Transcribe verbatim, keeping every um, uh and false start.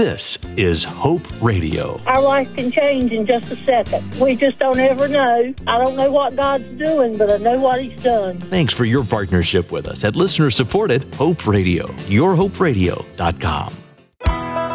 This is Hope Radio. Our life can change in just a second. We just don't ever know. I don't know what God's doing, but I know what He's done. Thanks for your partnership with us at listener-supported Hope Radio. your hope radio dot com.